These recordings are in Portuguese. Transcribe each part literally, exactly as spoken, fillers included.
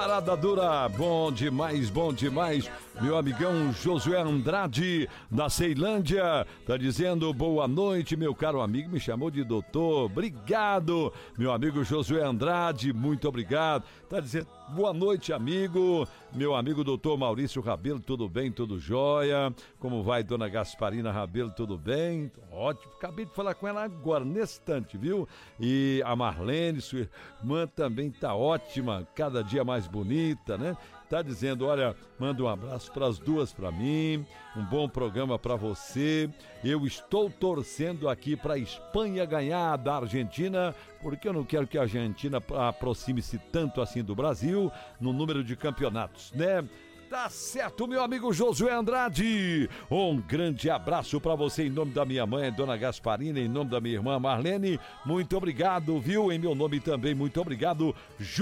Parada dura, bom demais, bom demais. Meu amigão Josué Andrade, da Ceilândia, tá dizendo boa noite, meu caro amigo, me chamou de doutor, obrigado, meu amigo Josué Andrade, muito obrigado. Tá dizendo boa noite, amigo, meu amigo doutor Maurício Rabelo, tudo bem, tudo jóia? Como vai, dona Gasparina Rabelo, tudo bem? Ótimo, acabei de falar com ela agora, nesse instante, viu? E a Marlene, sua irmã, também tá ótima, cada dia mais bonita, né? Tá dizendo, olha, manda um abraço para as duas para mim, um bom programa para você. Eu estou torcendo aqui para a Espanha ganhar da Argentina, porque eu não quero que a Argentina aproxime-se tanto assim do Brasil no número de campeonatos, né? Tá certo, meu amigo Josué Andrade. Um grande abraço pra você em nome da minha mãe, Dona Gasparina, em nome da minha irmã Marlene. Muito obrigado, viu? Em meu nome também, muito obrigado,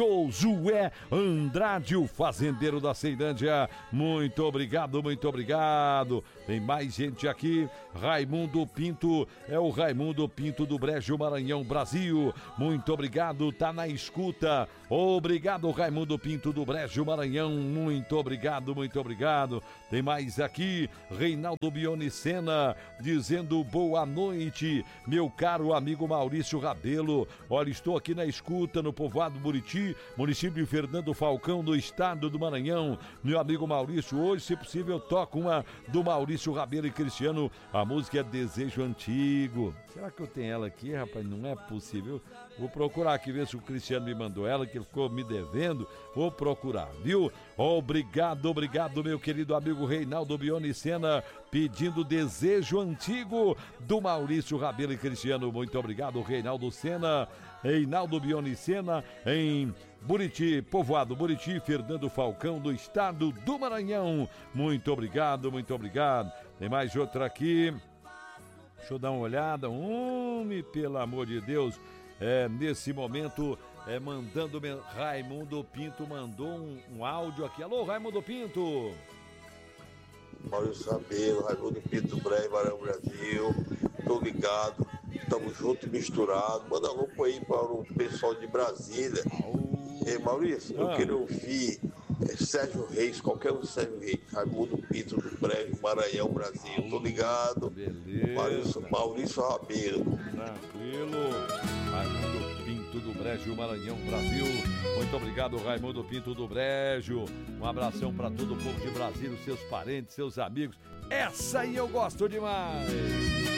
Josué Andrade, o fazendeiro da Ceilândia. Muito obrigado, muito obrigado. Tem mais gente aqui. Raimundo Pinto, é o Raimundo Pinto do Brejo Maranhão, Brasil. Muito obrigado, tá na escuta. Obrigado, Raimundo Pinto do Brejo Maranhão. Muito obrigado. Muito obrigado. Tem mais aqui, Reinaldo Bionicena, dizendo boa noite, meu caro amigo Maurício Rabelo. Olha, estou aqui na escuta no povoado Buriti, município de Fernando Falcão, do estado do Maranhão. Meu amigo Maurício, hoje, se possível, toca uma do Maurício Rabelo e Cristiano. A música é Desejo Antigo. Será que eu tenho ela aqui, rapaz? Não é possível. Vou procurar aqui, ver se o Cristiano me mandou ela, que ele ficou me devendo. Vou procurar, viu? Obrigado, obrigado, meu querido amigo Reinaldo Bionicena, pedindo Desejo Antigo do Maurício Rabelo e Cristiano. Muito obrigado, Reinaldo Sena, Reinaldo Bionicena, em Buriti, povoado Buriti, Fernando Falcão, do estado do Maranhão. Muito obrigado, muito obrigado. Tem mais outra aqui. Deixa eu dar uma olhada. Homem, pelo amor de Deus, é, nesse momento, é, mandando... Raimundo Pinto mandou um, um áudio aqui. Alô, Raimundo Pinto. Maurício Rabelo, Raimundo Pinto do Brejo Maranhão, Brasil. Tô ligado, estamos juntos e misturados. Manda louco aí para o pessoal de Brasília. Ei, Maurício, ah. eu quero ouvir é, Sérgio Reis, qualquer um Sérgio Reis, Raimundo Pinto do Brejo Maranhão, Brasil. Tô ligado. Beleza. Maurício, Maurício Rabelo. Tranquilo. Raimundo Pinto do Brejo Maranhão, Brasil. Muito obrigado, Raimundo Pinto do Brejo. Um abração para todo o povo de Brasília, seus parentes, seus amigos. Essa aí eu gosto demais.